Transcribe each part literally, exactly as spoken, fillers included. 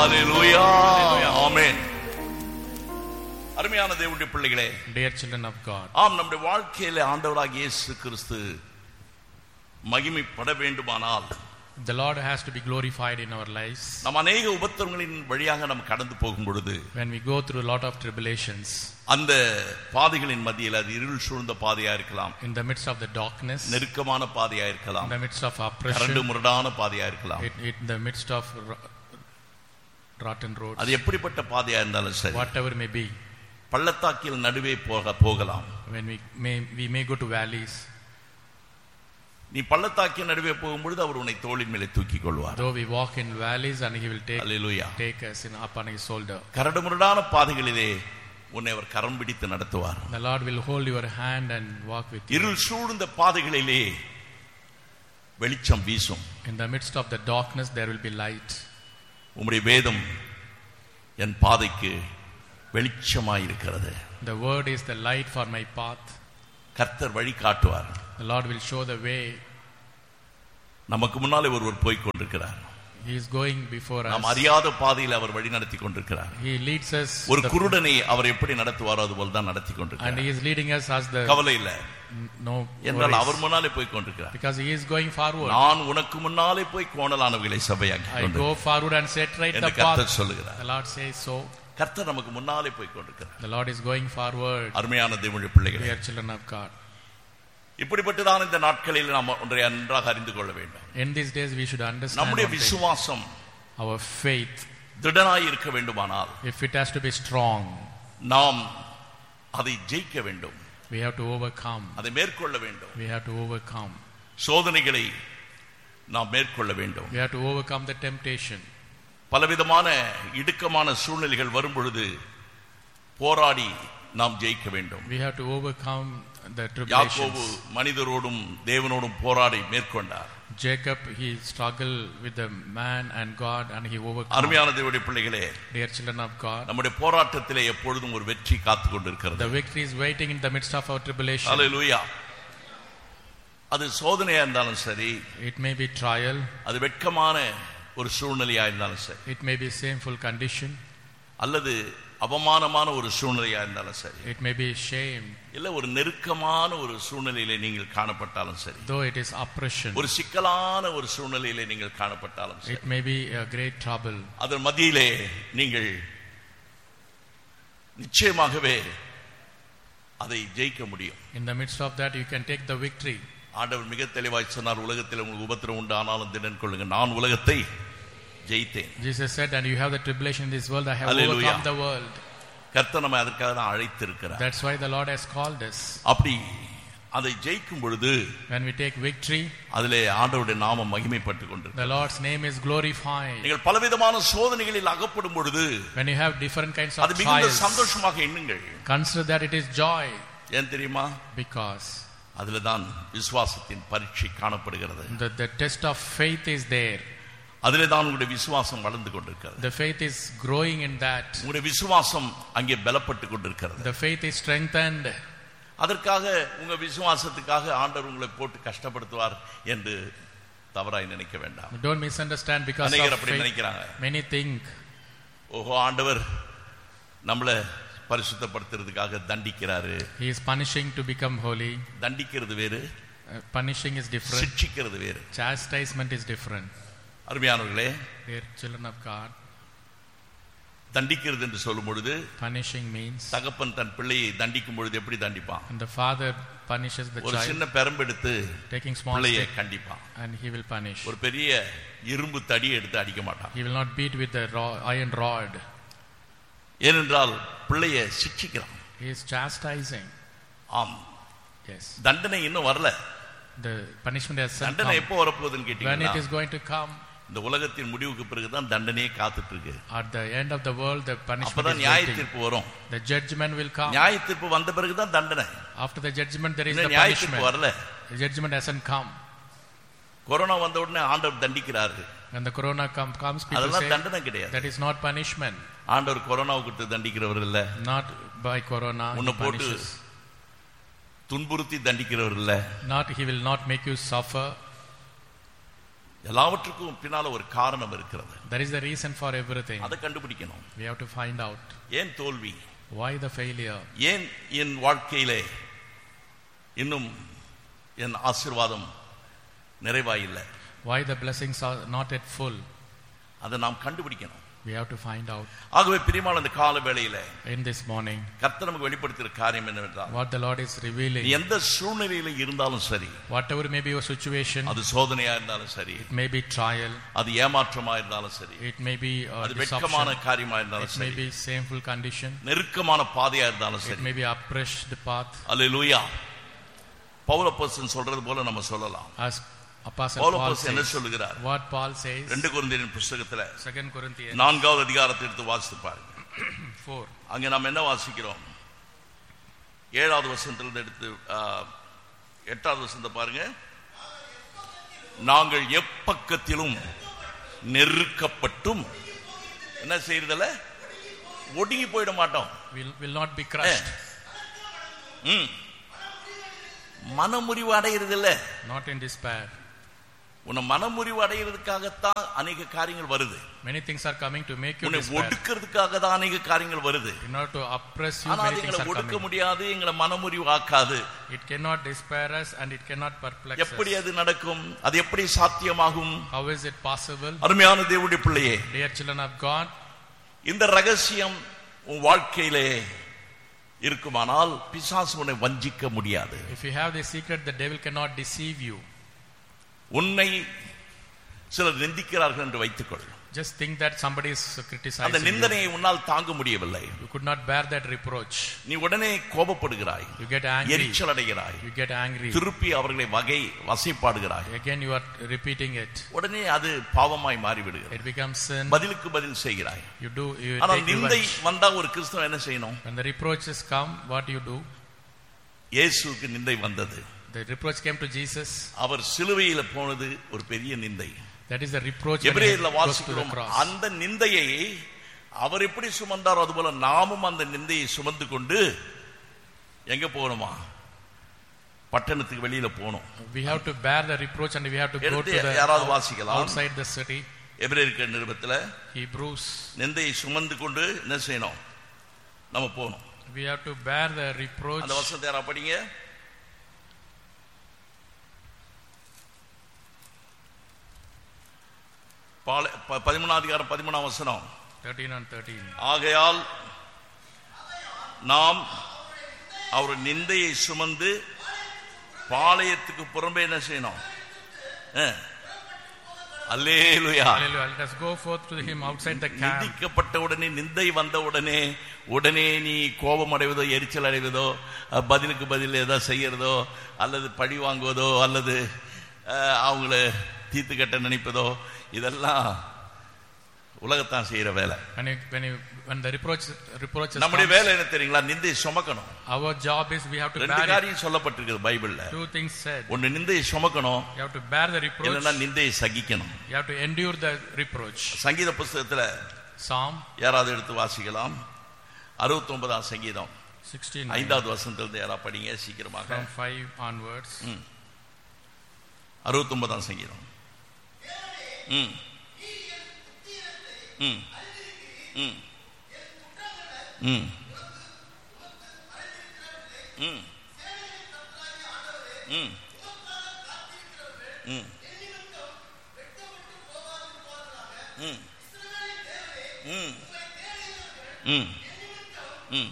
ஹalleluya. ஆமென். அருமையான தேவனுடைய பிள்ளைகளே, dear children of God, ஆம், நம்முடைய வாழ்க்கையிலே ஆண்டவராகிய இயேசு கிறிஸ்து மகிமைப்பட வேண்டுமானால் the Lord has to be glorified in our lives. நாம் அநேக உபத்திரவங்களின் வழியாக நாம் கடந்து போகும் பொழுது, when we go through a lot of tribulations, அந்த பாதைகளின் மத்தியில் அது இருள் சூழ்ந்த பாதையா இருக்கலாம், in the midst of the darkness, நெருக்கமான பாதையா இருக்கலாம், in the midst of oppression, கரடு முரடான பாதையா இருக்கலாம், in the midst of rotten roads, அது எப்படிப்பட்ட பாதையா இருந்தாலும் சரி, whatever may be, பள்ளத்தாக்கில் நடுவே போக போகலாம். when we may we may go to valleys, நீ பள்ளத்தாக்கின் நடுவே போகும்பொழுது அவர் உன்னை தோளின் மேலே தூக்கிக் கொள்வார். though we walk in valleys and he will take Hallelujah. take us in upon his shoulder. கரடுமுரடான பாதைகளிலே உன்னை அவர் கரம் பிடித்து நடத்துவார். The Lord will hold your hand and walk with you. இருள் சூழ்ந்த பாதைகளிலே வெளிச்சம் வீசும். in the midst of the darkness there will be light. உம்முடைய வேதம் என் பாதைக்கு வெளிச்சமாய் இருக்கிறது. The word is the light for my path. கர்த்தர் வழி காட்டுவார். The Lord will show the way. நமக்கு முன்னாலே ஒருவர் போய் கொண்டிருக்கிறார். He is going before us. நாம் அறியாத பாதையில் அவர் வழி நடத்தி கொண்டிருக்கிறார். He leads us. ஒரு குருடனை அவர் எப்படி நடத்துவாரோ அது போல தான் நடத்தி கொண்டிருக்கிறார். And he is leading us as the கவலை இல்ல. no என்றால் அவர் முன்னாலே போய் கொண்டிருக்கிறார். because he is going forward. நான் உனக்கு முன்னாலே போய் கோணலானவைகளை சபையாக்கி I கொண்டு go forward and set right the path. கர்த்தர் சொல்லுகிறார். The Lord says so. கர்த்தர் நமக்கு முன்னாலே போய் கொண்டிருக்கிறார். The Lord is going forward. அருமையான தேவனுடைய பிள்ளைகளே, dear children of God, இப்படிப்பட்டதான இந்த நாட்களில் நாம் ஒன்றை நன்றாக அறிந்து கொள்ள வேண்டும். in these days we should understand நம்முடைய விசுவாசம், our faith, திடனாய் இருக்க வேண்டுமானால், if it has to be strong, நாம் அதை ஜெயிக்க வேண்டும். we have to overcome. அதை மேற்கொள்ள வேண்டும். We have to overcome. சோதனைகளை நாம் மேற்கொள்ள வேண்டும். We have to overcome the temptation. பலவிதமான இடுக்கமான சூழ்நிலைகள் வரும் பொழுது போராடி நாம் ஜெயிக்க வேண்டும். We have to overcome the யாக்கோபு tribulations. மனிதரோடும் தேவனோடும் போராடி மேற்கொண்டார். Jacob, he struggled with the man and God and he overcome. அருமையான தேவனுடைய பிள்ளைகளே, dear children of God, நம்முடைய போராட்டத்திலே எப்பொழுதும் ஒரு வெற்றி காத்து கொண்டிருக்கிறது. the victory is waiting in the midst of our tribulation. ஹalleluya. அது சோதனையா இருந்தாலும் சரி, It may be trial, அது வெட்கமான ஒரு சூழ்நிலையா இருந்தாலும் சரி, it may be shameful condition, அல்லது அவமானமான ஒரு சூழ்நிலையா இருந்தாலும் சரி, it may be shame, இல்ல ஒரு நெருக்கமான ஒரு சூழ்நிலையிலே நீங்கள் காணப்பட்டாலும் சரி, though it is oppression, ஒரு சிக்கலான ஒரு சூழ்நிலையிலே நீங்கள் காணப்பட்டாலும் சரி, it may be a great trouble. அதன் மத்தியிலே நீங்கள் நிச்சயமாகவே அதை ஜெயிக்க முடியும். In the midst of that you can take the victory. ஆண்டவர் மிக தெளிவாய் சொன்னார், உலகத்தில் உங்களுக்கு உபத்திரம் உண்டு, ஆனாலும் திடன் கொள்ளுங்க, நான் உலகத்தை ஜெயித்தேன். Jesus said, and you have the tribulation in this world, I have Hallelujah. overcome the world. கர்த்தர் நம்மை அதற்காக தான் அழைத்திருக்கிறார். That's why the Lord has called us. அப்படி அதை ஜெயிக்கும் பொழுது, when we take victory, அதிலே ஆண்டவருடைய நாமம் மகிமைப்பட்டு கொண்டிருக்கிறது. the Lord's name is glorified. நீங்கள் பலவிதமான சோதனைகளில் அகப்படும் பொழுது, when you have different kinds of அது மிகுந்த trials, சந்தோஷமாக எண்ணுங்கள். consider that it is joy. ஏன் தெரியுமா? because அதுல தான் விசுவாசத்தின் பரீட்சை காணப்படுகிறது. the, the test of faith is there. அதிலே தான் உங்களுடைய விசுவாசம் வளர்ந்து கொண்டிருக்கிறது. The faith is growing in that. உங்களுடைய விசுவாசம் அங்கே பலப்பட்டு கொண்டிருக்கிறது. The faith is strengthened. அதற்காக உங்க விசுவாசத்துக்காக ஆண்டவர் உங்களை போட்டு கஷ்டப்படுத்துவார் என்று தவறாய் நினைக்க வேண்டாம். Don't misunderstand because அநேகர் of அப்படி faith. நினைக்கிறாங்க. Many think, ஓஹோ, ஆண்டவர் நம்மளை பரிசுத்தப்படுத்துறதுக்காக தண்டிக்கிறாரு. he is punishing to become holy. தண்டிக்கிறது வேறு, uh, punishing is different. சிட்சிக்கிறது வேறு. Chastisement is different. அருமையானவர்களே, Dear children of God, தண்டிக்கிறது என்று சொல்லும் பொழுது, punishing means தகப்பன் தன் பிள்ளையை தண்டிக்கும் பொழுது எப்படி தண்டிப்பான்? and the father punishes the ஒரு child, சின்ன பெரம்பெடுத்து taking small பிள்ளையை stick கண்டிப்பான். and he will punish. ஒரு பெரிய இரும்பு தடி எடுத்து அடிக்க மாட்டான். He will not beat with the raw iron rod. ஏனென்றால் பிள்ளையை சிட்சிக்கிறான். He is chastising. ஆம், Yes. தண்டனை இன்னும் வரல. The punishment has not தண்டனை come. எப்போ வரப்போகுதுன்னு When it கேட்டீங்கன்னா, is going to come, இந்த உலகத்தின் முடிவுக்கு பிறகுதான் தண்டனையே காத்துட்டு இருக்கு. at the end of the world, the punishment அப்பதான் is நியாய waiting. தீர்ப்பு வரும். The judgment will come. நியாய தீர்ப்பு வந்த பிறகுதான் தண்டனை. After the judgment, there is the இன்னும் நியாய தீர்ப்பு punishment. வரல. The judgment hasn't come. Corona வந்த உடனே ஆண்டவர் தண்டிக்கிறாரு. When the corona come, comes, people அதெல்லாம் say தண்டனை கிடையாது. that is not punishment. ஆண்டவர் கொரோனாவுக்கு தண்டிக்கிறவர் இல்ல. Not by corona he உன்னை போட்டு punishes. துன்புறுத்தி தண்டிக்கிறவர் இல்ல. Not he will not make you suffer. எல்லாவற்றுக்கும் பின்னால ஒரு காரணம் இருக்கிறது. There is the reason for everything. அதை கண்டுபிடிக்கணும். We have to find out. ஏன் தோல்வி? Why the failure? ஏன் என் வாழ்க்கையிலே இன்னும் என் ஆசீர்வாதம் நிறைவாயில்லை? Why the blessings are not yet full? அதை நாம் கண்டுபிடிக்கணும். We have to find out. ஆகவே பிரியமான இந்த கால வேளையிலே In this morning, கர்த்தர் நமக்கு வெளிப்படுத்துகிற காரியம் என்னவென்றால், what the Lord is revealing, எந்த சூழ்நிலையில இருந்தாலும் சரி, whatever may be your situation, அது சோதனையா இருந்தாலும் சரி, it may be trial, அது ஏமாற்றமா இருந்தாலும் சரி, it may be a அது வெட்கமான deception, காரியமா இருந்தாலும் it may சரி, be shameful condition, நெருக்கமான பாதையா இருந்தாலும் it சரி, may be oppressed path. அல்லேலூயா. பவுல் அப்போஸ்தலன் சொல்றது போல நம்ம சொல்லலாம். As Apostle பவுல் Paul அப்போஸ்தலன் என்ன says, சொல்லுகிறார்? what Paul says, ரெண்டு கொரிந்தியரின் புத்தகத்துல Second Corinthians நான்காவது அதிகாரத்தை எடுத்து வாசித்து பாருங்க. four. அங்க நாம் என்ன வாசிக்கிறோம்? ஏழாவது வசனத்திலிருந்து எடுத்து ஆ, எட்டாவது வசனத்தை பாருங்க. நாங்கள் எப்பக்கத்திலும் நெருக்கப்பட்டும் என்ன செய்யறதில்ல, ஒடுங்கி போயிட மாட்டோம். Will will not be crushed. ம். மனமுறிவு அடையிறதில்ல. Not in despair. உன்னை மனமுறிவு அடையிறதுக்காகத்தான் அநேக காரியங்கள் வருது. Many things are coming to make you உன்னை despair. ஒடுக்கிறதுக்காக தான் அநேக காரியங்கள் வருது. In order to oppress you, ஆனா many அது things எங்களை are ஒடுக்க coming. முடியாது, எங்களை மனமுறிவு ஆக்காது. It cannot despair us and it cannot perplex us. எப்படி அது நடக்கும்? அது எப்படி சாத்தியமாகும்? How is it possible? அருமையான தேவனுடைய பிள்ளையே, Dear children of God, இந்த ரகசியம் உன் வாழ்க்கையிலே இருக்குமானால் பிசாசு உன்னை வஞ்சிக்க முடியாது. if you have this secret, the devil cannot deceive you. உன்னை சிலர் நிந்திக்கிறார்கள் என்று வைத்துக்கொள். Just think that somebody is அந்த criticizing you. நிந்தனையை உன்னால் தாங்க முடியவில்லை. You could not bear that reproach. நீ உடனே கோபப்படுகிறாய், You get angry. எரிச்சல் அடைகிறாய், You get angry. திருப்பி அவர்களை வகை வசைப்பாடுகிறாய். Again you are repeating it. உடனே அது பாவமாய் மாறிவிடுகிறது. It becomes sin. பதிலுக்கு பதில் செய்கிறாய். You do. You ஆனால் take நிந்தை revenge. வந்தா ஒரு கிறிஸ்தவன் என்ன செய்யணும்? When the reproaches come, what you do? இயேசுவுக்கு நிந்தை வந்தது. The reproach came to Jesus. அவர் சிலுவையில போனது ஒரு பெரிய நிந்தை. That is the reproach when he எபிரேயர்ல goes to the வாசிக்கிறோம். cross. அந்த நிந்தையை அவர் எப்படி சுமந்தாரோ அதுபோல நாமும் அந்த நிந்தையை சுமந்து கொண்டு எங்க போகணுமா? பட்டணத்துக்கு வெளியில போகணும். We have to bear the reproach and we have to go to the யாராவது வாசிக்கலாம். outside the city. எபிரேயர் நிருபத்துல Hebrews. நிந்தையை சுமந்து கொண்டு என்ன செய்யணும்? நம்ம போகணும். We have to bear the reproach. அந்த வசனத்தை யாரா படிங்க. பதிமூணாம் அதிகாரம் பதிமூணாம் வசனம். thirteen and thirteen. ஆகையால் நாம் அவர் நிந்தையை சுமந்து பாளையத்துக்கு புறம்பே என்ன செய்யணும்? அல்லேலூயா. Hallelujah. Let us go forth to him outside the camp. நிந்திக்கப்பட்ட உடனே, நிந்தை வந்த உடனே உடனே நீ கோபம் அடைவதோ, எரிச்சல் அடைவதோ, பதிலுக்கு பதில் ஏதாவது செய்யறதோ, அல்லது பழி வாங்குவதோ, அல்லது அவங்கள தீர்த்து கட்ட நினைப்பதோ, இதெல்லாம் உலகத்தான் செய்யற வேலை. When you, when you, when the reproach reproaches நம்முடைய comes, வேலை என்ன தெரியுங்களா? நிந்தையை சுமக்கணும். our job is we have to ரெண்டு bear it. காரியம் சொல்லப்பட்டிருக்கு பைபிள்ல. Two things said. ஒன்னு நிந்தையை சுமக்கணும், You have to bear the reproach. இல்லைன்னா நிந்தையை சகிக்கணும். You have to endure the reproach. சங்கீத புஸ்தகத்துல Psalm யாராவது எடுத்து வாசிக்கலாம். அறுபத்தி ஒன்பதாம் சங்கீதம் sixty-nine ஐந்தாவது வசனத்திலிருந்து யாரா படிங்க சீக்கிரமாக. from five onwards. அறுபத்தி ஒன்பதாம் சங்கீதம். ம் ம் ம் ம் ம் ம் ம் ம் ம் ம் ம்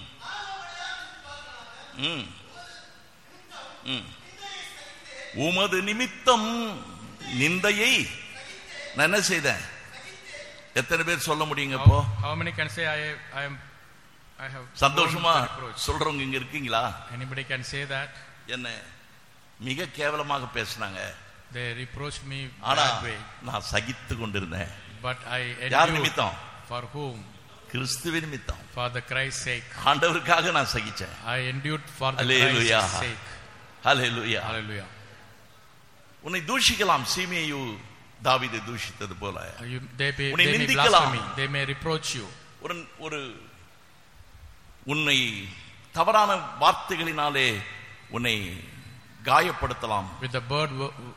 ம் ம் உமது நிமித்தம் நிந்தையை நான் என்ன செய்தேன்? எத்தனை பேர் சொல்ல முடியுங்க? இப்போ How, how many can say I I am I have சந்தோஷமா borne the reproach? சொல்றவங்க இங்க இருக்கீங்களா? Anybody can say that? என்ன மிக கேவலமாக பேசினாங்க. They reproached me ஆனா that way. நான் சகித்து கொண்டிருந்தேன். But I யார் endured. நிமித்தம்? For whom? கிறிஸ்துவின் நிமித்தம். For the Christ's sake. ஆண்டவருக்காக நான் சகிச்சேன். I endured for the Hallelujah. Christ's sake. Hallelujah. Hallelujah. உன்னை தூஷிக்கலாம், சீமேயு தாவீதை தூஷித்தது போல. You, they may, உன்னை they may நிந்திக்கலாம். blaspheme. They may reproach you. ஒரு ஒரு உன்னை தவறான வார்த்தைகளினாலே உன்னை காயப்படுத்தலாம். With the bird,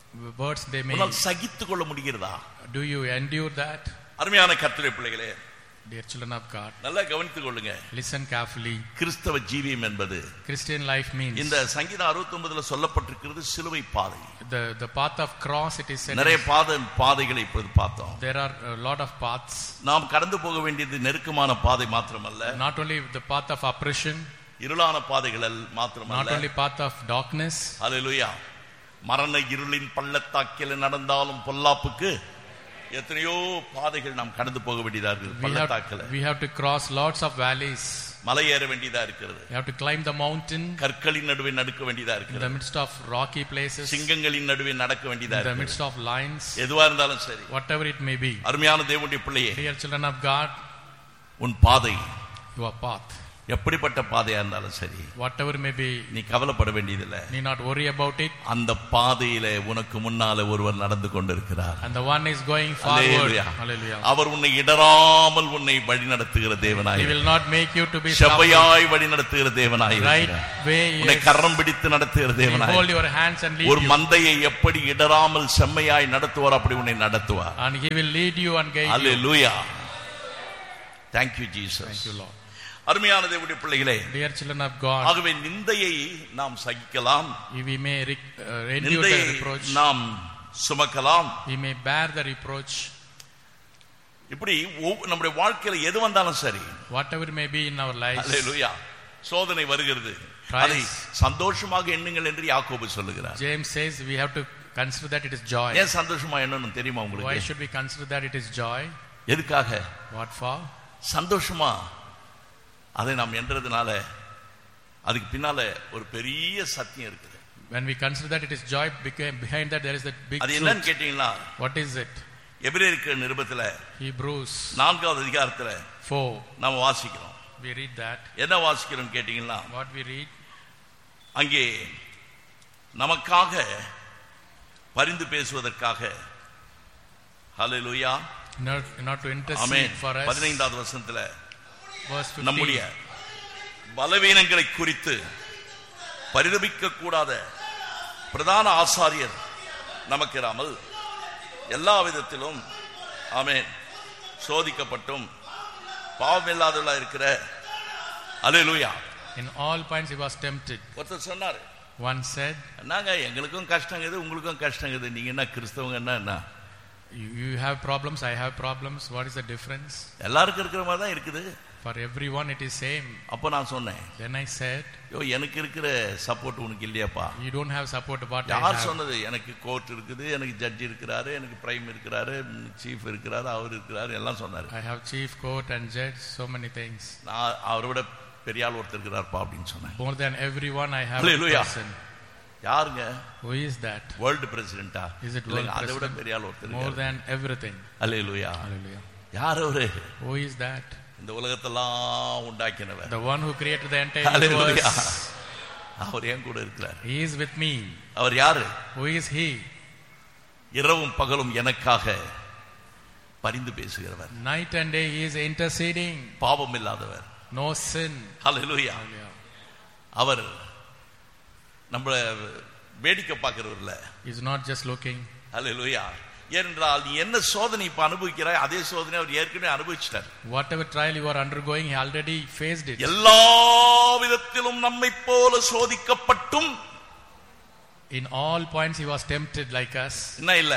words they may. உன்னால் சகித்துக் கொள்ள முடிகிறதா? Do you endure that? அருமையான கர்த்தருடைய பிள்ளைகளே, Dear children of God, நல்லா கவனித்துக் கொள்ளுங்க. listen carefully. கிறிஸ்தவ ஜீவியம் என்பது, Christian life means, இந்த சங்கீதம் அறுபத்தி ஒன்பதுல சொல்லப்பட்டிருக்கிறது சிலுவை பாதை. the the path of cross. It is said நிறைய பாதை பாதைகளை இப்போது பார்த்தோம். there are a lot of paths. நாம் கடந்து போக வேண்டியது நெருக்கமான பாதை மாத்திரமல்ல, Not only the path of oppression, இருளான பாதைகள் மாத்திரமல்ல, not only path of darkness. ஹல்லேலூயா. மரண இருளின் பள்ளத்தாக்கில் நடந்தாலும் பொல்லாப்புக்கு எத்தனையோ பாதைகள் நாம் கடந்து போக வேண்டியதா இருக்கு. We பள்ளத்தாக்கில் have, we have to cross lots of valleys. மலை ஏற வேண்டியதா இருக்கிறது. We have to climb the mountain. கற்களின் நடுவே நடக்க வேண்டியதா In இருக்கிறது. the midst of rocky places. சிங்கங்களின் நடுவே நடக்க வேண்டியதா In the இருக்கிறது. midst of lions. எதுவா இருந்தாலும் சரி, Whatever it may be. அருமையான தேவனுடைய பிள்ளையே, Dear children of God, உன் பாதை your path, எப்படிப்பட்ட பாதையா இருந்தாலும் சரி, whatever may be, நீ கவலைப்பட வேண்டியதில்லை. need not worry about it. அந்த பாதையிலே உனக்கு முன்னால ஒருவர் நடந்து கொண்டிருக்கிறார். And the one is going forward. Hallelujah. Hallelujah. அவர் உன்னை இடராமல் உன்னை வழி நடத்துகிற தேவனாய், He will not make you to be செவ்வையாய் வழி நடத்துகிற தேவனாய், right way. உன்னை கரம் பிடித்து நடத்துகிற தேவனாய், hold your hands and lead ஒரு you. மந்தையை எப்படி இடராமல் செம்மையாய் நடத்துவார் அப்படி உன்னை நடத்துவார். And He will lead you and guide you. Hallelujah. Thank you Jesus. Thank you Lord. அருமையான தேவனுடைய பிள்ளைகளே, Dear children of God, ஆகவே நிந்தையை நாம் சகிக்கலாம், we may re- uh, endure the நிந்தையை reproach. நாம் சுமக்கலாம். We may bear the reproach. இப்படி ஒவ்வொ- நம்முடைய வாழ்க்கையில எது வந்தாலும் சரி, Whatever may be in our lives. ஹல்லேலூயா, சோதனை வருகிறது, Trials. அதை சந்தோஷமாக எண்ணுங்கள் என்று யாக்கோபு சொல்லுகிறார். James says we have to consider that it is joy. ஏன் சந்தோஷமா எண்ணணும் தெரியுமா Why உங்களுக்கு? should we consider that it is joy? எதுக்காக? What for? சந்தோஷமா அதை நாம் என்றதுனால அதுக்கு பின்னால ஒரு பெரிய சத்தியம் இருக்குது. When we consider that it is joy, beca- behind that there is that big அது என்னன்னு truth. கேட்டீங்களா? What is it? எபிரேயருக்கு நிருபத்துல Hebrews நான்காவது அதிகாரத்துல four. நாம் வாசிக்கிறோம். We read that. என்ன வாசிக்கிறோம் கேட்டீங்களா? What we read? அங்கே நமக்காக பரிந்து பேசுவதற்காக, ஹல்லேலூயா, Not, not to intercede amen, for us. பதினைந்தாவது வசனத்துல Verse நம்முடைய fifteen. பலவீனங்களை குறித்து பரிதபிக்க கூடாத பிரதான ஆசாரியர் நமக்கு இராமல் எல்லா விதத்திலும் ஆமென் சோதிக்கப்பட்டும் பாவமில்லாதவளா இருக்கிற, அல்லேலூயா. In all points he was tempted. ஒருத்தர் சொன்னாரு, One said, என்னங்க எங்களுக்கும் கஷ்டங்குது உங்களுக்கும் கஷ்டங்குது, நீங்க என்ன கிறிஸ்தவங்கன்னா என்ன? you, you have problems, I have problems. What is the difference? எல்லாருக்கும் இருக்கிற மாதிரி தான் இருக்குது. For everyone it is same. அப்ப நான் சொன்னேன், Then I said, யோ எனக்கு இருக்கிற சப்போர்ட் உனக்கு இல்லையாப்பா? you don't have support what I யார் have. சொன்னது? எனக்கு கோர்ட் இருக்குது, எனக்கு ஜட்ஜ் இருக்கிறாரு, எனக்கு பிரைம் இருக்கிறாரு, சீஃப் இருக்கிறாரு, அவர் இருக்கிறாரு, எல்லாம் சொன்னாரு. I have chief, court and judge, so many things. நான் அவரை விட பெரிய ஆள் ஒருத்தர் இருக்கிறார்ப்பா அப்படின்னு சொன்னேன். More than everyone I have a Hallelujah. person. யாருங்க? Who is that? World பிரசிடென்டா? Is it world அதை விட president? பெரிய ஆள் ஒருத்தர் More இருக்காரு. than everything. அல்லேலூயா. Hallelujah. யார் அவரு? Who is that? இந்த உலகத்தெல்லாம் உண்டாக்கினவர். The one who created the entire Hallelujah. universe. அவர் என் கூட இருக்கிறார். He is with me. அவர் யாரு? Who is he? இரவும் பகலும் எனக்காக பரிந்து பேசுகிறவர், Night and day he is interceding. பாவம் இல்லாதவர். No sin. ஹல்லேலூயா. Hallelujah. அவர் நம்மள வேடிக்கை பார்க்கிறவர் இல்ல. He is not just looking. ஹல்லேலூயா. ஏனென்றால் நீ என்ன சோதனை இப்ப அனுபவிக்கிறாய் அதே சோதனை அவர் ஏற்கனவே அனுபவிச்சிட்டார். Whatever trial you are undergoing, he already faced it. எல்லா விதத்திலும் நம்மை போல சோதிக்கப்பட்டும், In all points he was tempted like us, என்ன இல்ல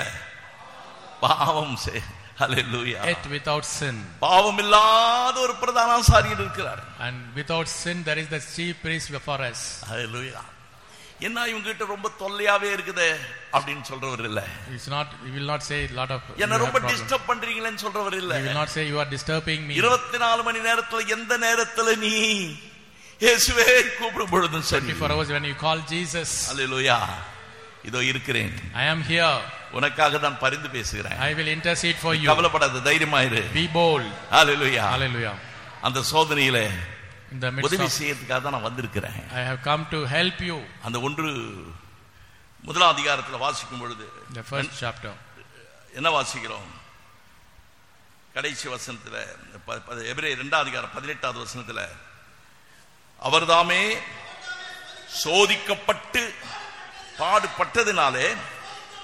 பாவம் செய். ஹல்லேலூயா. yet without sin. பாவம் இல்லாத ஒரு பிரதான ஆசாரியர் இருக்கிறார். And without sin there is the chief priest for us. ஹல்லேலூயா. என்ன இவங்க கிட்ட ரொம்ப தொல்லையாவே இருக்குதே அப்படின்னு சொல்றவர் இல்ல. It's not, he will not say a lot of, you என்ன have ரொம்ப problem. டிஸ்டர்ப் பண்றீங்களேன்னு சொல்றவர் இல்ல. He will not say you are disturbing me. இருபத்தி நாலு மணி நேரத்துல எந்த நேரத்துல நீ இயேசுவே கூப்பிடும் பொழுதும் சரி, twenty-four hours when you call Jesus, அல்லேலூயா, இதோ இருக்கிறேன், I am here, உனக்காக நான் பரிந்து பேசுகிறேன், I will intercede for you. கவலைப்படாத, தைரியமாயிரு. Be bold. ஹல்லேலூயா. Hallelujah. அந்த சோதனையிலே In the midst உதவி of, செய்யறதுக்காக தான் நான் வந்திருக்கிறேன். I have come to help you. அந்த ஒன்று முதலாம் அதிகாரத்துல வாசிக்கும் பொழுது The first chapter. என்ன வாசிக்கிறோம்? கடைசி வசனத்துல ப- ப- எபிரேயர் இரண்டாம் அதிகாரம் பதினெட்டாவது வசனத்துல, அவர்தாமே சோதிக்கப்பட்டு பாடுபட்டதினாலே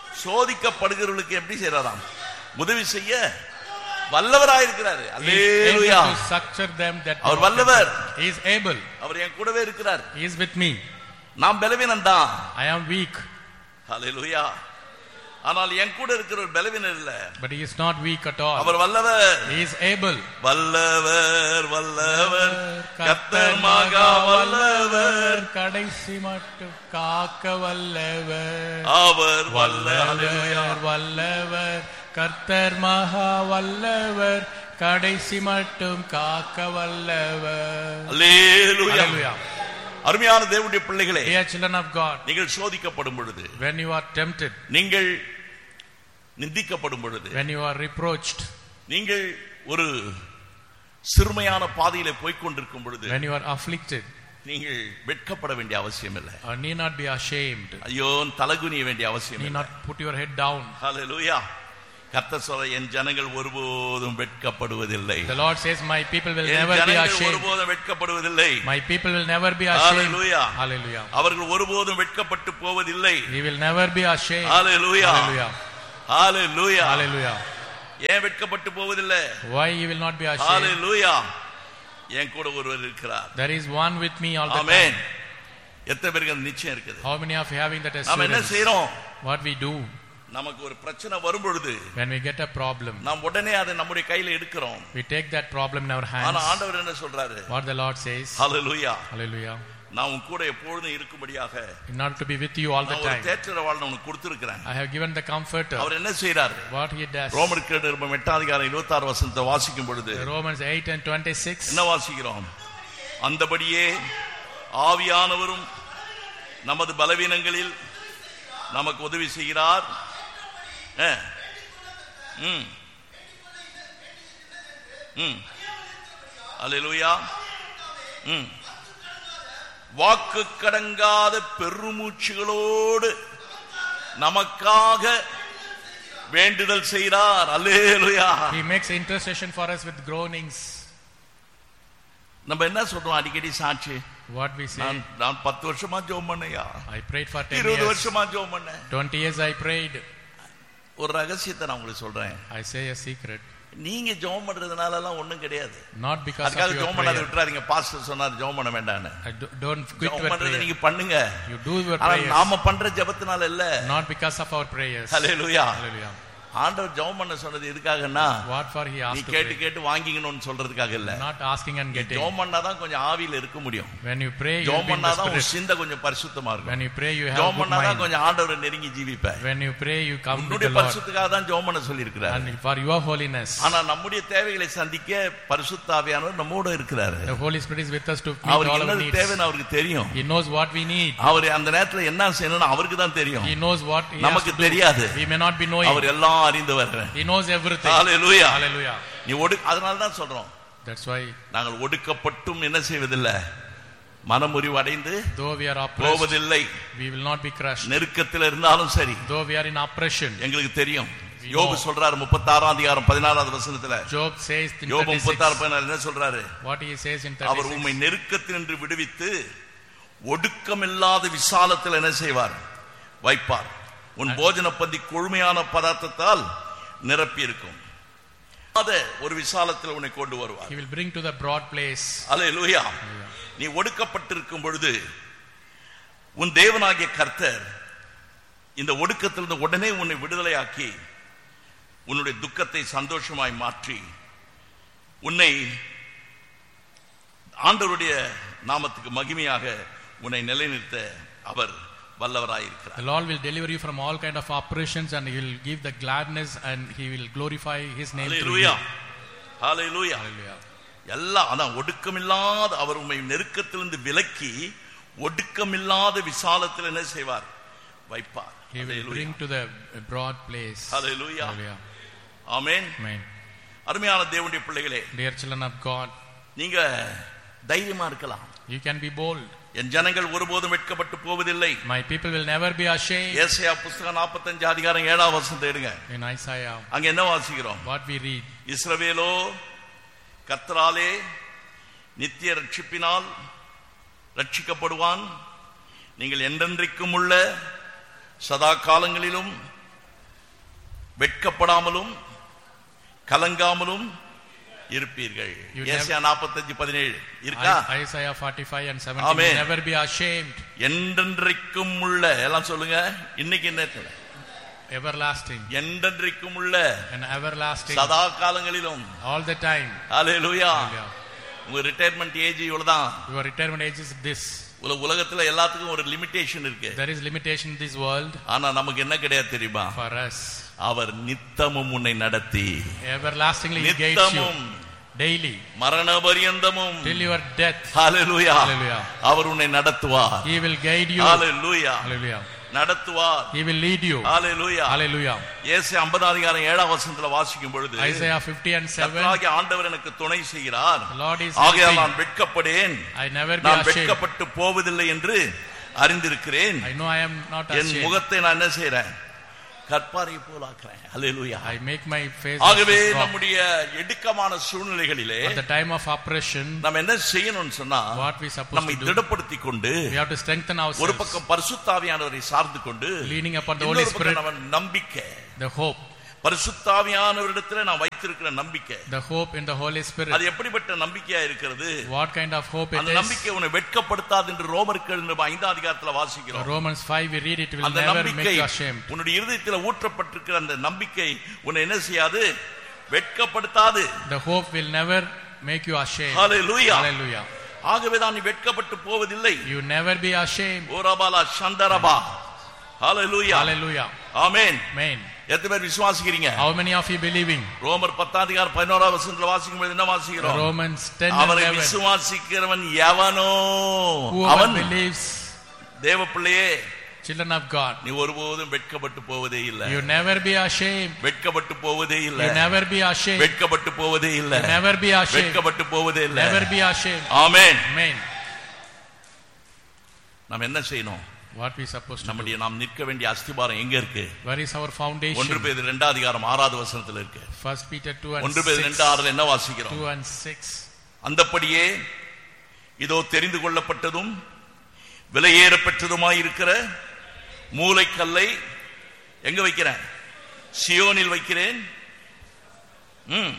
சோதிக்கப்படுகிறவர்களுக்கு எப்படி செய்யறாராம்? உதவி செய்ய வல்லவராயிருக்கிறாரு. அல்லேலூயா. அவர் வல்லவர். He is able. அவர் என் கூடவே இருக்கிறார். He is with me. நான் பலவீனன் தான். I am weak. அல்லேலூயா. ஆனால் என் கூட இருக்கிற ஒரு பலவீனர் இல்ல. But he is not weak at all. அவர் வல்லவர். He is able. வல்லவர் வல்லவர் கர்த்தர் மகா வல்லவர், கடைசி மட்டும் காக்க வல்லவர். அவர் வல்லவர் வல்லவர் கர்த்தர் மகா வல்லவர், கடைசி மட்டும் காக்க வல்லவர். அல்லேலூயா. அருமையான தேவனுடைய பிள்ளைகளே, dear children of God, நீங்கள் சோதிக்கப்படும் பொழுது, when you are tempted, நீங்கள் நிந்திக்கப்படும் பொழுது, when you are reproached, நீங்கள் ஒரு சிறுமையான பாதையிலே போய்க் கொண்டிருக்கும் பொழுது, when you are afflicted, நீங்கள் வெட்கப்பட வேண்டிய அவசியம் இல்லை. or need not be ashamed, ஐயோ தலகுனிய வேண்டிய அவசியம் need இல்லை. not put your head down. ஹல்லேலூயா. கர்த்தர் சொல்ற என் ஜனங்கள் ஒருபோதும் வெட்கப்படுவதில்லை. The Lord says my people will never be ashamed. ஒருபோதும் வெட்கப்படுவதில்லை. My people will never be ashamed. Hallelujah. Hallelujah. அவர்கள் ஒருபோதும் வெட்கப்பட்டு போவதில்லை. He will never be ashamed. Hallelujah. Hallelujah. Hallelujah. Hallelujah. ஏன் வெட்கப்பட்டு போவதில்லை? Why he will not be ashamed? Hallelujah. என் கூட ஒருவர் இருக்கிறார். There is one with me all the Amen. time. எத்தனை பேருக்கு அந்த நிச்சயம் இருக்குது? How many of you having that assurance? நாம என்ன செய்றோம்? What we do நமக்கு ஒரு பிரச்சனை வரும் பொழுது, when we get a problem, நாம் உடனே அதை நம்முடைய கையில எடுக்கிறோம். we take that problem in our hands. ஆனா ஆண்டவர் என்ன சொல்றாரு? What the Lord says, Hallelujah. Hallelujah, நான் உன் கூட எப்பொழுதும் இருக்கும்படியாக, in order to be with you all the நான் ஒரு time, தேற்றரவாளனை உனக்கு கொடுத்திருக்கிறேன். I have given the comforter. அவர் என்ன செய்றாரு? What he does, ரோமருக்கு நிருபம் எட்டாம் அதிகாரம் இருபத்தி ஆறு வசனத்தை வாசிக்கும் பொழுது, Romans eight and twenty-six, என்ன வாசிக்கிறோம்? அந்தபடியே ஆவியானவரும் நமது பலவீனங்களில் நமக்கு உதவி செய்கிறார். ம் ம் அல்லேலூயா. ம் வாக்கு கடங்காத பெருமூச்சுகளோடு நமக்காக வேண்டுதல் செய்கிறார். அல்லேலூயா. he makes intercession for us with groanings. நம்ம என்ன சொல்றோம் அடிக்கடி சாட்சி? What we say, நான் பத்து வருஷமா ஜெபம் பண்ணேயா, I prayed for ten இருபது years, வருஷமா ஜெபம் பண்ணேன். twenty years I prayed. ஒரு ரகசியத்தை நான் உங்களுக்கு சொல்றேன். I say a secret. நீங்க ஜெபம் பண்றதுனால எல்லாம் ஒண்ணும் கிடையாது. Not because of அதுக்காக your ஜெபம் பண்ணாத prayer. விட்டுறாதீங்க. பாஸ்டர் சொன்னார் ஜெபம் பண்ண வேண்டாம்னு. Don't quit your ஜெபம் பண்றது prayer. நீங்க பண்ணுங்க. You do your ஆனா prayers. நாம பண்ற ஜெபத்தினால இல்ல. Not because of our prayers. Hallelujah. Hallelujah. ஆண்டவர் ஜெபம் பண்ண சொன்னது எதுக்காகன்னா, What for he நீ asked to கேட்டு pray. கேட்டு வாங்கிக்கணும்னு சொல்றதுக்காக இல்ல. Not asking and getting. ஜெபம் பண்ணாதான் கொஞ்சம் ஆவியில இருக்க முடியும். When you pray, you ஜெபம் be in the பண்ணாதான் உன் spirit. சிந்தை கொஞ்சம் பரிசுத்தமா இருக்கும். When you pray, you have ஜெபம் good பண்ணாதான் mind. கொஞ்சம் ஆண்டவரை நெருங்கி ஜீவிப்ப. When you pray, you come with உன்னுடைய the Lord. பரிசுத்தத்துக்காக தான் ஜெபம் பண்ண சொல்லி இருக்கிறார். And for your holiness. ஆனா நம்முடைய தேவைகளை சந்திக்க பரிசுத்த ஆவியானவர் நம்மோட இருக்கிறாரு. The Holy Spirit is with us to meet அவருக்கு all our என்ன needs. தேவைன்னு அவருக்கு தெரியும். He knows what we need. அவர் அந்த நேரத்துல என்ன செய்யணும்னு அவருக்கு தான் தெரியும். He knows what he has நமக்கு to do. தெரியாது. We may not be knowing. அவர் எல்லாம் அறிந்தவர். He knows everything. Hallelujah. Hallelujah. நீ ஒடு அதனால தான் சொல்றோம். That's why நாங்கள் ஒடுக்கப்பட்டும் என்ன செய்வதில்லை, மனமுறிவு அடைந்து though we are oppressed, போவதில்லை. we will not be crushed. நெருக்கத்தில் இருந்தாலும் சரி, Though we are in oppression, எங்களுக்கு தெரியும். யோபு சொல்றாரு முப்பத்தாறாம் அதிகாரம் பதினாறாவது வசனத்துல, Job says in யோபு thirty-six, முப்பத்தாறு பதினாறு என்ன சொல்றாரு? what he says in our thirty-six, உம்மை நெருக்கத்தினின்று விடுவித்து ஒடுக்கமில்லாத விசாலத்தில் என்ன செய்வார்? வைப்பார். உன் போஜன பந்தி கொழுமையான பதார்த்தத்தால் நிரப்பி இருக்கும். அத ஒரு விசாலத்தில் உன்னை கொண்டு வருவார். he will bring to the broad place. அல்லேலூயா. நீ ஒடுக்கப்பட்டிருக்கும் பொழுது உன் தேவனாகிய கர்த்தர் இந்த ஒடுக்கத்திலிருந்து உடனே உன்னை விடுதலையாக்கி உன்னுடைய துக்கத்தை சந்தோஷமாய் மாற்றி உன்னை ஆண்டவருடைய நாமத்துக்கு மகிமையாக உன்னை நிலைநிறுத்த அவர் வல்லவராயிருக்கிறார். The Lord will deliver you from all kind of oppressions and he will give the gladness and he will glorify his name through you. Hallelujah. Hallelujah. எல்லாம் அதான் ஒடுக்கமில்லாத அவர் உம்மை நெருக்கத்திலிருந்து விலக்கி ஒடுக்கமில்லாத விசாலத்தில் என்ன செய்வார்? வைப்பார். He will bring to the broad place. Hallelujah. Hallelujah. Amen. Amen. அருமையான தேவனுடைய பிள்ளைகளே, Dear children of God, நீங்க தைரியமா இருக்கலாம். you can be bold. என் ஜனங்கள் ஒருபோதும் வெட்கப்பட்டு போவதில்லை. My people will never be ashamed. ஏசாயா புத்தகம் நாற்பத்தஞ்சு அதிகாரம் ஏழாம் வசனத்தை எடுங்க. In Isaiah, அங்க என்ன வாசிக்கிறோம்? what we read, இஸ்ரவேலோ கர்த்தராலே நித்திய ரட்சிப்பினால் ரட்சிக்கப்படுவான். நீங்கள் என்றென்றைக்கும் உள்ள சதா காலங்களிலும் வெட்கப்படாமலும் கலங்காமலும் இருப்பீர்கள். ஏசாயா நாற்பத்தஞ்சு பதினேழு இருக்கா? Isaiah forty-five and seventeen. Never be ashamed. என்றென்றைக்கும் உள்ள எல்லாம் சொல்லுங்க. இன்னைக்கு என்ன? Everlasting. என்றென்றைக்கும் உள்ள and everlasting. சதா காலங்களிலும். all the time. ஹalleluya. உங்க ரிட்டையர்மென்ட் ஏஜ் இவ்வளவுதான். Your retirement age is this. உலகத்துல எல்லாத்துக்கும் ஒரு லிமிட்டேஷன் இருக்கு. There is limitation in this world. ஆனா நமக்கு என்ன கிடையாது தெரியுமா? For us, அவர் நித்தமும் உன்னை நடத்தி, everlastingly he guides you daily, மரண பரியந்தமும், till your death. hallelujah. Hallelujah. அவர் உன்னை நடத்துவார். He will guide you. hallelujah. Hallelujah. நடத்துவார். He will lead you. hallelujah. hallelujah. ஏசாயா ஐம்பது அதிகாரம் ஏழாம் வசனத்துல வாசிக்கும் பொழுது, Isaiah fifty and seven, கர்த்தராகிய ஆண்டவர் எனக்கு துணை செய்கிறார், Lord is ஆகையால் நான் வெட்கப்படேன், I never be நான் ashamed. வெட்கப்பட்டு போவதில்லை என்று அறிந்திருக்கிறேன். I know I am not ashamed. என் முகத்தை நான் என்ன செய்றேன்? கற்பாரை போல ஆக்குறேன். ஹalleluya. I make my face. ஆகவே நம்முடைய இடுக்கமான சூழ்நிலைகளிலே, at the time of oppression, நாம் என்ன செய்யணும்னு சொன்னா, what we supposed நம்மை to do, திடப்படுத்திக் கொண்டு, we have to strengthen ourselves, ஒரு பக்கம் பரிசுத்த ஆவியானவரை சார்ந்து கொண்டு, leaning upon the Holy Spirit, நம்ம நம்பிக்கை, the hope, பரிசுத்த ஆவியானவரிடத்திலே நான் வைத்திருக்கிற நம்பிக்கை, the hope in the Holy Spirit. அது எப்படிப்பட்ட நம்பிக்கையா இருக்கிறது? What kind of hope it அந்த is? நம்பிக்கை உன்னை வெட்கப்படுத்தாது என்று ரோமர்கள் ஐந்தாம் அதிகாரத்துல வாசிக்கிறோம். Romans five we read, it will never make you ashamed. உன்னுடைய இருதயத்தில் ஊற்றப்பட்டிருக்கிற அந்த நம்பிக்கை உன்னை என்ன செய்யாது? வெட்கப்படுத்தாது. The hope will never make you ashamed. hallelujah. hallelujah. ஆகவே தான் நீ வெட்கப்பட்டு போவதில்லை. You never be ashamed. ஓரபாலா சந்தரபா. hallelujah. hallelujah. Amen. amen. எத்தனை பேர் விசுவாசிக்கிறீங்க? How many of you believing? ரோமர் பத்தாம் அதிகாரம் பதினோராம் வசனத்துல வாசிக்கும் பொழுது என்ன வாசிக்கிறோம்? Romans ten அவரை and eleven. விசுவாசிக்கிறவன் எவனோ அவன் believes. தேவ பிள்ளையே, children of God, நீ ஒருபோதும் வெட்கப்பட்டு போவதே இல்லை. You never be ashamed. வெட்கப்பட்டு போவதே இல்லை. You never be ashamed. வெட்கப்பட்டு போவதே இல்லை. You never be ashamed. வெட்கப்பட்டு போவதே இல்லை. Never be ashamed. Amen. amen. நாம் என்ன செய்யணும்? What we supposed to நம்முடைய do? நாம் நிற்க வேண்டிய அஸ்திபாரம் எங்க இருக்கு? Where is our foundation? ஒன்று பேதுரு இரண்டாம் அதிகாரம் ஆறாவது வசனத்துல இருக்கு. First Peter two and ஒன்று பேதுரு இரண்டு ஆறுல என்ன வாசிக்கிறோம்? two and six. அந்தப்படியே இதோ தெரிந்து கொள்ளப்பட்டதும் விலையேறப்பட்டதுமாய் இருக்கிற மூலைக்கல்லை எங்க வைக்கிறேன்? சியோனில் வைக்கிறேன். ம்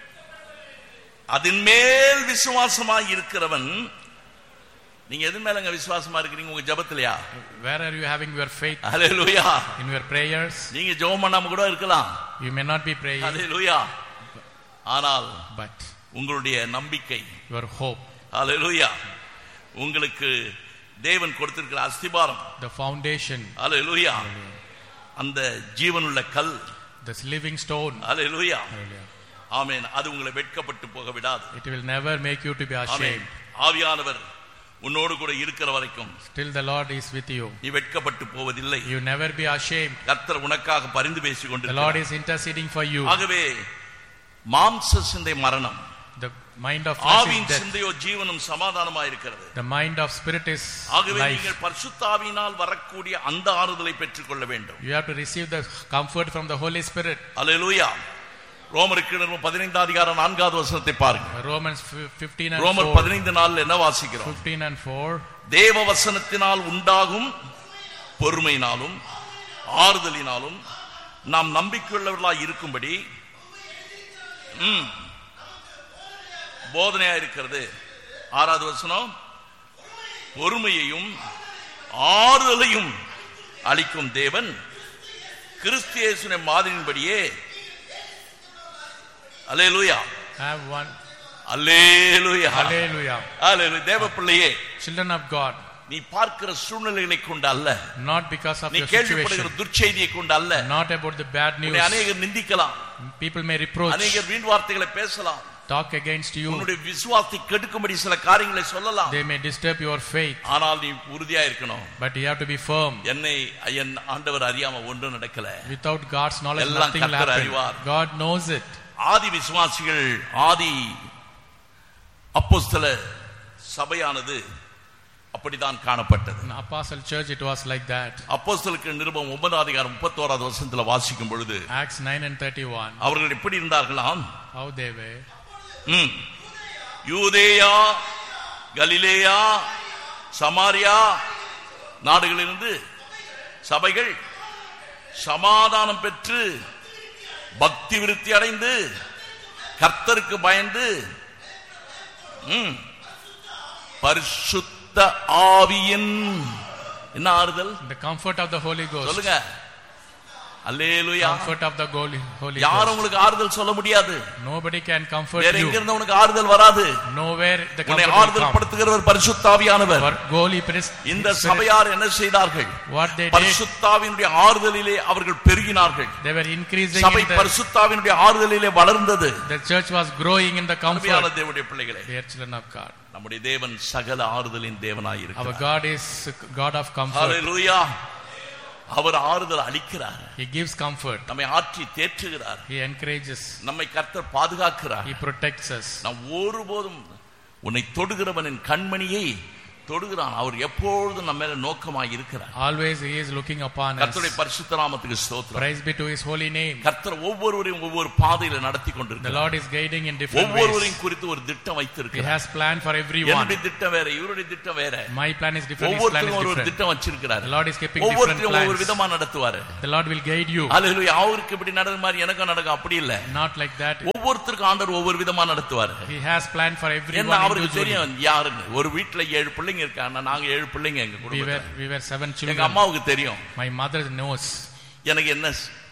அதன் மேல் விசுவாசமாய் இருக்கிறவன். நீங்க எது மேலங்க விசுவாசமா இருக்கீங்க? உங்க ஜெபத்திலயா? Where are you having your faith? Hallelujah. In your prayers. நீங்க ஜெபம் பண்ணாம கூட இருக்கலாம். You may not be praying. ஹalleluya. ஆனால் but உங்களுடைய நம்பிக்கை, your hope, ஹalleluya, உங்களுக்கு தேவன் கொடுத்திருக்கிற அஸ்திபாரம், the foundation, ஹalleluya, அந்த ஜீவனுள்ள கல், the living stone, hallelujah, hallelujah, ஆமென், அது உங்களை வெட்கப்பட்டு போக விடாது. it will never make you to be ashamed. ஆவியானவர் உன்னோடு கூட இருக்கிற வரைக்கும், still the Lord is with you, நீ வெட்கப்பட்டு போவதில்லை. you never be ashamed. கர்த்தர் உனக்காக பரிந்து பேசிக் the கொண்டிருக்கிறார். Lord is interceding for you. ஆகவே மாம்ச சிந்தை மரணம், the mind of flesh ஆவியின் is death, சிந்தையோ ஜீவனும் சமாதானமாய் இருக்கிறது. the mind of spirit is ஆகவே life. நீங்கள் பரிசுத்த ஆவியினால் வரக்கூடிய அந்த ஆறுதலை பெற்றுக் கொள்ள வேண்டும். you have to receive the comfort from the Holy Spirit. அல்லேலூயா. ரோமருக்கு பதினைந்தாம் அதிகாரம் நான்காவது வசனத்தை பாருங்க. Romans fifteen and ரோமர் four. பதினைந்து நாள்ல என்ன வாசிக்கிறோம்? fifteen and four. தேவ வசனத்தினால் உண்டாகும் பொறுமையினாலும் ஆறுதலினாலும் நாம் நம்பிக்கையுள்ளவர்களாய் இருக்கும்படி ம் போதனையா இருக்கிறது. ஆறாவது வசனம், பொறுமையையும் ஆறுதலையும் அளிக்கும் தேவன் கிறிஸ்து இயேசுவின் மாதிரியின்படியே, அல்லேலூயா, have one, அல்லேலூயா, hallelujah, அல்லேலூயா. தேவ பிள்ளையே, children of God, நீ பார்க்கிற சூழ்நிலைகளை கொண்டு அல்ல, not because of நீ your கேள்விப்படுகிற situation, துர்ச்செய்தியை கொண்டு அல்ல. not about the bad news. அநேகர் நிந்திக்கலாம், people may reproach, அநேகர் வீண் வார்த்தைகளை பேசலாம், talk against you, உன்னுடைய விசுவாசத்தை கெடுக்கும்படி சில காரியங்களை சொல்லலாம். they may disturb your faith, ஆனால் நீ உறுதியா இருக்கணும். but you have to be firm. என்னை என் ஆண்டவர் அறியாம ஒன்றும் நடக்கல. without God's knowledge எல்லாம் nothing will கர்த்தர் happen. அறிவார். God knows it. ஆதி விசுவாசிகள், ஆதி அப்போஸ்தல சபையானது அப்படிதான் காணப்பட்டது. In Apostle Church it was like that. அப்போஸ்தலருக்கு நிருபம் ஒன்பதாம் அதிகாரம் முப்பத்தோராவது வசனத்துல வாசிக்கும் பொழுது, Acts nine and thirty-one, அவர்கள் எப்படி இருந்தார்களாம்? how they were, ம் யூதேயா, கலிலேயா, சமாரியா நாடுகளிலிருந்து சபைகள் சமாதானம் பெற்று பக்தி விருத்தி அடைந்து கர்த்தருக்கு பயந்து பரிசுத்த ஆவியின் என்ன ஆறுதல்? The comfort of the Holy Ghost. சொல்லுங்க. அல்லேலூயா. Comfort of the Holy Holy Ghost. யாரும் உங்களுக்கு ஆறுதல் சொல்ல முடியாது. Nobody can comfort you. வேற எங்க இருந்து உங்களுக்கு ஆறுதல் வராது. Nowhere the comfort உன்னை will ஆறுதல் come. படுத்துகிறவர் பரிசுத்த ஆவியானவர். Holy Spirit. இந்த சபையார் என்ன செய்தார்கள்? What they did. பரிசுத்த ஆவியினுடைய ஆறுதலிலே அவர்கள் பெருகினார்கள். They were increasing. சபை பரிசுத்த ஆவியினுடைய ஆறுதலிலே வளர்ந்தது. The church was growing in the comfort. அருமையான தேவனுடைய பிள்ளைகளே, dear children of God, நம்முடைய தேவன் சகல ஆறுதலின் தேவனாய் இருக்கிறார். Our God is God of comfort. ஹalleluya. அவர் ஆறுதல் அளிக்கிறார். He gives comfort. நம்மை ஆற்றி தேற்றுகிறார். He encourages. நம்மை கர்த்தர் பாதுகாக்கிறார். He protects us. நாம் ஒருபோதும் உன்னை தொடுகிறவனின் கண்மணியை தொடுகிறான். அவர் எப்பொழுதும் நம்ம மேல நோக்கமாய் இருக்கிறார். Always he is looking upon us. கர்த்தருடைய பரிசுத்த நாமத்துக்கு ஸ்தோத்திரம். Praise be to his holy name. கர்த்தர் ஒவ்வொருவரையும் ஒவ்வொரு பாதையில நடத்தி கொண்டிருக்கிறார். The Lord is guiding in different ways. ஒவ்வொருவரையும் குறித்து ஒரு திட்டம் வைத்திருக்கிறார். He has planned for everyone. என்னுடைய திட்டம் வேற, இவருடைய திட்டம் வேற. My plan is different, his plan is ஒவ்வொருத்தரும் ஒரு different. திட்டம் வச்சிருக்கிறார். The Lord is keeping different ஒவ்வொருத்தரும் ஒவ்வொரு plans. விதமா நடத்துவார். The Lord will guide you. ஹalleluya. அவருக்கு இப்படி நடக்கிற மாதிரி எனக்கும் நடக்கும் அப்படி இல்ல. Not like that. ஒவ்வொருத்தருக்கும் ஆண்டவர் ஒவ்வொரு விதமா நடத்துவார். He has planned for everyone. என்ன அவருக்கு தெரியும் யாருன்னு. ஒரு வீட்ல ஏழு பிள்ளைங்க இருக்காங்க. நாங்க ஏழு பிள்ளைங்க எங்க We குடும்பத்துல. were we were seven children. எங்க அம்மாவுக்கு தெரியும். My mother knows எனக்கு என்ன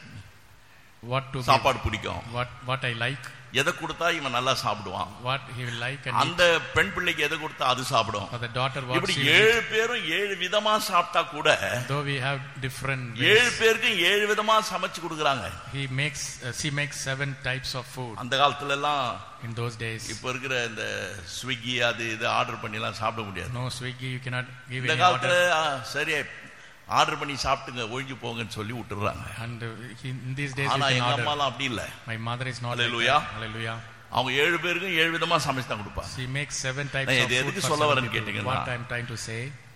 what to சாப்பாடு பிடிக்கும், what what I like, எதை கொடுத்தா இவன் நல்லா சாப்பிடுவான், what he will like and அந்த பெண் பிள்ளைக்கு எதை கொடுத்தா அது சாப்பிடும். for the daughter what இப்படி she will ஏழு பேரும் ஏழு விதமா சாப்பிட்டா கூட eat. Though we have different ஏழு ways, பேருக்கு ஏழு விதமா சமைச்சு கொடுக்கறாங்க. he makes uh, she makes seven types of food. அந்த காலத்துல எல்லாம் In those days, இப்ப இருக்கிற இந்த ஸ்விக்கி அது இது ஆர்டர் பண்ணி எல்லாம் சாப்பிட முடியாது. no Swiggy, you cannot give இந்த any காலத்துல order. ஆ, சரி ஆர்டர் பண்ணி சாப்பிட்டுங்க ஒழிஞ்சு போங்கன்னு சொல்லி விட்டுறாங்க. And uh, in these days ஆனா you எங்க can order. அம்மாலாம் அப்படி இல்ல. My mother is not like Hallelujah. that. Hallelujah. அவங்க ஏழு பேருக்கும் ஏழு விதமா சமைச்சு தான் கொடுப்பாங்க. She makes seven types நான் of இது food எதுக்கு for சொல்ல seven வரேன்னு people. கேட்டீங்கன்னா, What I'm trying to say,